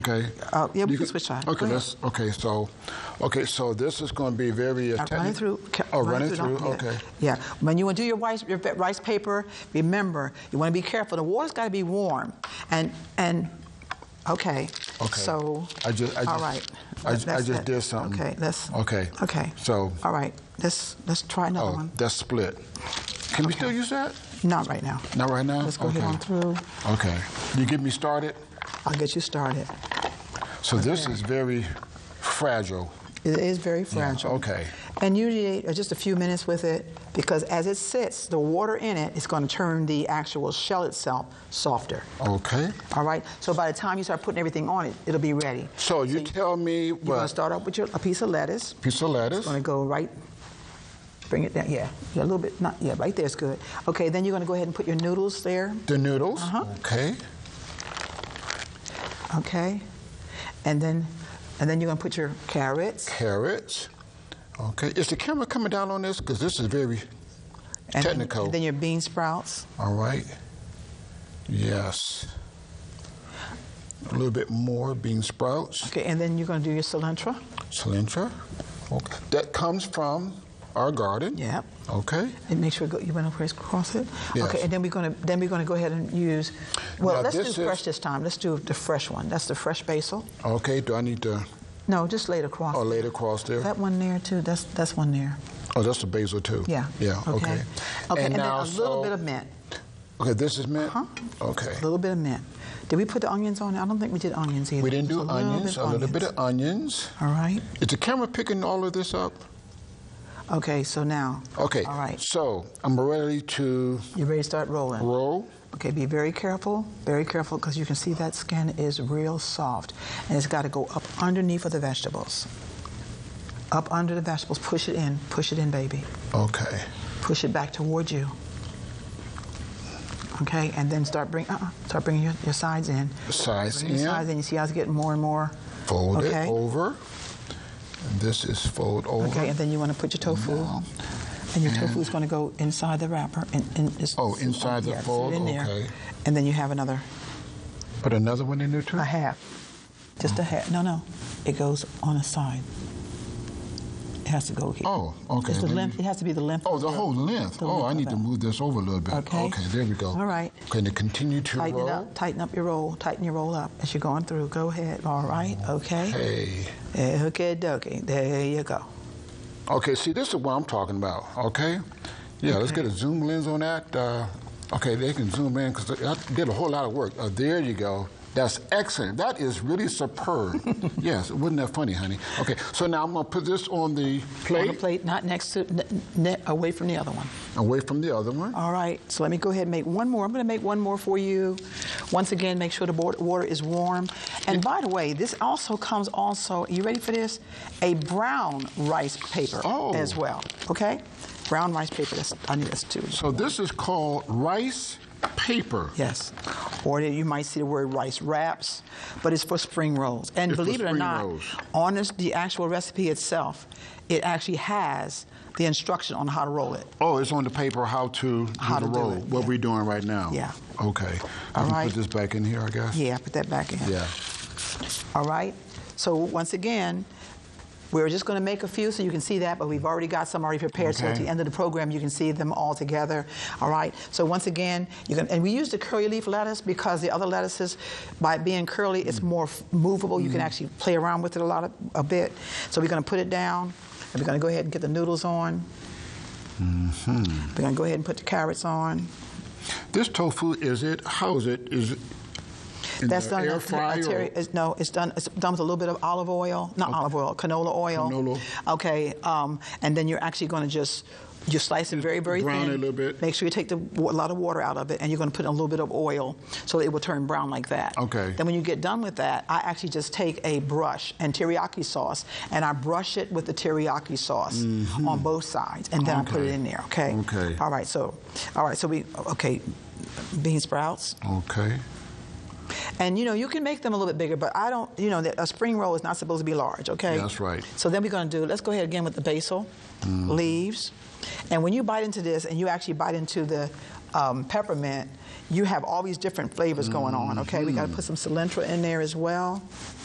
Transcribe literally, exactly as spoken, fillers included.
Okay. Uh, yeah, we You can switch sides. Go Okay, ahead. let's. Okay, so, okay, so this is going to be very. Uh, Uh, running through. ca- Oh, running through. don't- Okay. Yeah. yeah. When you want to do your rice, your rice paper, remember you want to be careful. The water's got to be warm, and and. Okay. Okay. So. I just. I just all right. I, That's I just it. did something. Okay. Let's. Okay. Okay. So. All right. Let's let's try another Oh, one. that's split. Can we Okay. still use that? Not right now. Not right now. Let's go okay. ahead on through. Okay. You get me started. I'll get you started. So this Okay. is very fragile. It is very fragile. okay. And usually uh, just a few minutes with it, because as it sits, the water in it is going to turn the actual shell itself softer. Okay. All right? So by the time you start putting everything on it, it'll be ready. So you you- tell me You're going to what? start off with your, a piece of lettuce. Piece of lettuce. Going to go right, bring it down. Yeah, yeah, a little bit. Not yeah, right there's good. Okay, then you're going to go ahead and put your noodles there. The noodles. Uh-huh. Okay. Okay, and then and then you're going to put your carrots. Carrots. Okay. Is the camera coming down on this? Because this is very And technical. Then, and then your bean sprouts. All right. Yes. A little bit more bean sprouts. Okay, and then you're going to do your cilantro. Cilantro. Okay. That comes from our garden. Yep. Okay. And make sure go, you want to press across it. Yes. Okay, and then we're going to then we're going to go ahead and use. Well, Now let's do this fresh is- this time. Let's do the fresh one. That's the fresh basil. Okay. Do I need to? No, just lay it across. Oh, lay it across there. That one there too. That's that's one there. Oh, that's the basil too. Yeah. Yeah. Okay. Okay. Okay, and, now, then a little so- bit of mint. Okay. This is mint. Huh? Okay. A little bit of mint. Did we put the onions on it? I don't think we did onions either. We didn't do Just a little onions. bit A of little bit onions. of onions. All right. Is the camera picking all of this up? Okay. So now. Okay. All right. So I'm ready to You ready to start rolling? roll. Okay, be very careful, very careful, because you can see that skin is real soft, and it's got to go up underneath of the vegetables. Up under the vegetables, push it in, push it in, baby. Okay. Push it back towards you. Okay, and then start bring, uh-uh, start bringing your, your sides in. Sides Bring your in. sides in. You see how it's getting more and more. Fold Okay. it over. And this is fold over. Okay, and then you want to put your tofu. Now. And your tofu is going to go inside the wrapper. And, and just Oh, sit inside on- the yeah, sit fold? in there. Okay. And then you have another, Put another one in there too? a half. Just a half. No, no. It goes on a side. It has to go here. Oh, okay. It's the Then length. you- It has to be the length. Oh, of the your- whole length. the Oh, length I of need to that. move this over a little bit. Okay. Okay, there we go. All right. Okay, to continue to Tighten roll. it up. Tighten up your roll. Tighten your roll up as you're going through. Go ahead. All right. Okay. Hey. Okay, dokie. There you go. Okay, see, this is what I'm talking about, okay? Yeah, let's Okay. get a zoom lens on that. Uh, okay, they can zoom in because I did a whole lot of work. Uh, there you go. That's excellent. That is really superb. Yes, wasn't that funny, honey? Okay, so now I'm going to put this on the plate, On the plate, not next to, ne- ne- away from the other one. away from the other one. All right. So let me go ahead and make one more. I'm going to make one more for you. Once again, make sure the board- water is warm. And by the way, this also comes also. You ready for this? A brown rice paper Oh. as well. Okay. Brown rice paper. That's, I need this too. So this is called rice paper. Yes. Or you might see the word rice wraps, but it's for spring rolls. And It's for believe it or spring not, rolls. on this, the actual recipe itself, it actually has the instruction on how to roll it. Oh, it's on the paper how to do How the to do roll. it, What yeah. we're doing right now. Yeah. Okay. I All can right. put this back in here, I guess. Yeah, put that back in. Yeah. All right. So once again, we're just going to make a few so you can see that, but we've already got some already prepared. So at Okay. the end of the program, you can see them all together. All right. So once again, you can, and we use the curly leaf lettuce because the other lettuces, by being curly, it's more f- movable. You can actually play around with it a lot, of, a bit. So we're going to put it down, and we're going to go ahead and get the noodles on. Mm-hmm. We're going to go ahead and put the carrots on. This tofu, is it, how is it? Is it in That's the done. air a- a fryer? terri- or- it's- no, it's done. It's done with a little bit of olive oil, not olive oil, canola oil. Canola. Okay, um, and then you're actually going to just you slice it very, very brown thin. it a little bit. Make sure you take the, a lot of water out of it, and you're going to put in a little bit of oil so it will turn brown like that. Okay. Then when you get done with that, I actually just take a brush and teriyaki sauce, and I brush it with the teriyaki sauce on both sides, and then I put Okay. it in there. Okay. Okay. All right. So, all right. So we okay, bean sprouts. Okay. And you know, you can make them a little bit bigger, but I don't, you know, a spring roll is not supposed to be large, okay? That's right. So then we're going to do, let's go ahead again with the basil leaves. And when you bite into this and you actually bite into the um, peppermint, you have all these different flavors going on, okay? We got to put some cilantro in there as well.